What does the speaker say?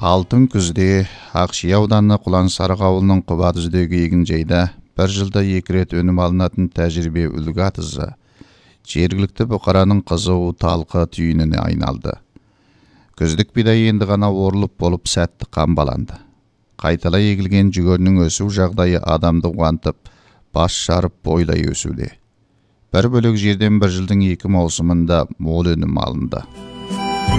Алтын күзде Ақши ауданы Құлансарық ауылының Құбадүздегі егін жайда бір жылда 2 рет өнім алынатын тәжірибе үлгі атызы жергілікті бұқараның қызу талқы түйініне айналды. Күздік бидай енді ғана орылып болып сәтті қамбаланды. Қайталай егілген жүгерінің өсу жағдайы адамды қуантып, бас жарып бойлай өсуде. Бір бөлек жерден бір жылдың 2 маусымында мол өнім алынды.